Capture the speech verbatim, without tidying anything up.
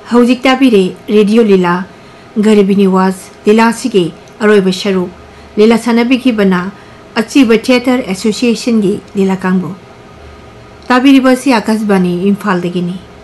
हौजिक ताबिरे radio लीला गरीबी निवाज लीला सिगे अरोइब शरू लीला सानबी की बना अचीब थिएटर एसोसिएशन की लीला कांगबो ताबिरिबसी आकाशवाणी इम्फाल दगिनी।